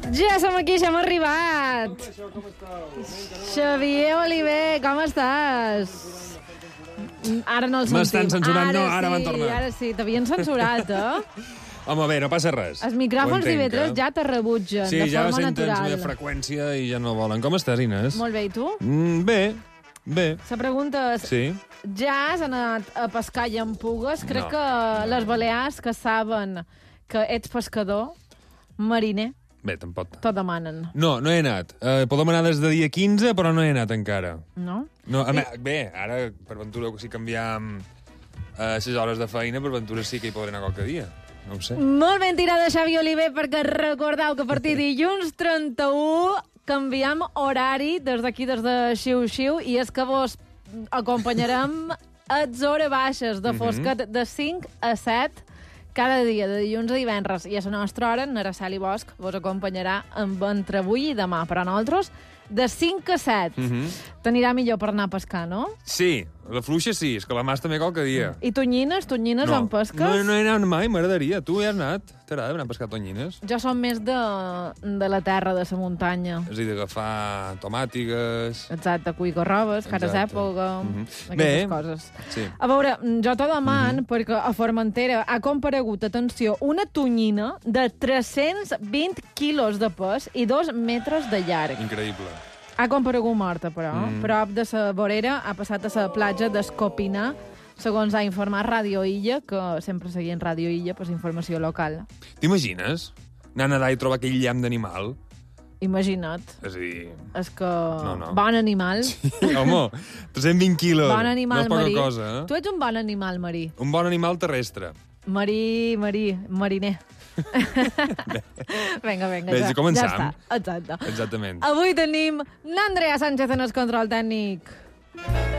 Ja som aquí, ja hem arribat. Xavier Oliver, com estàs? Ara no el sentim. M'estan censurant, no, ara van tornar. Ara sí, t'havien censurat, eh? Home, bé, no passa res. Els micròfons d'IV3 ja te rebutgen, sí, de ja forma senten natural. de freqüència i ja no volen. Com estàs, Inés? Molt bé, i tu? Bé. La pregunta és... Sí. Ja has anat a pescar llampugues? Crec que les balears que saben que ets pescador, mariner, Bé, tampoc. t'ho demanen. No he anat. Podem anar des de dia 15, però no he anat encara. No? No, bé, ara, per ventura, si canviam les hores de feina, per ventura sí que hi podré anar qualque dia. No ho sé. Molt ben tirada, Xavi Oliver, perquè recordeu que a partir de dilluns 31 canviem horari des d'aquí, des de Xiu-Xiu, i és que vos acompanyarem a les hores baixes de fosquet de 5 a 7 cada dia, de dilluns a divendres. I a la nostra hora, Araceli Bosch vos acompanyarà entre avui i demà. Però nosaltres, de 5 a 7. T'anirà millor per anar a pescar, no? Sí, la fluixa sí, és que la mas també qualque dia. I tonyines en pesques? No he anat mai, m'agradaria. Tu hi has anat? T'agrada anar a pescar tonyines? Jo som més de la terra, de la muntanya. És a dir, d'agafar tomàtigues... Exacte, cuicorrobes, que ara és època, aquestes coses. Sí. A veure, jo t'ho deman perquè a Formentera ha comparegut, atenció, una tonyina de 320 quilos de pes i 2 metres de llarg. Increïble. Ha comparegut morta, però. Prop de la vorera ha passat a la platja d'Escopinar, segons ha informat Ràdio Illa, que sempre seguien Ràdio Illa per informació local. T'imagines? Anar a nedar i trobar aquell llamp d'animal? Imagina't. És a dir... És que... No. Bon animal. Home, 320 quilos. Bon animal no és marí. poca cosa, eh? Tu ets un bon animal marí. Un bon animal terrestre. Mariner. Vinga, Bé, ja començam. està. Exacte. Exactament. Avui tenim n'Andrea Sánchez en el control tècnic.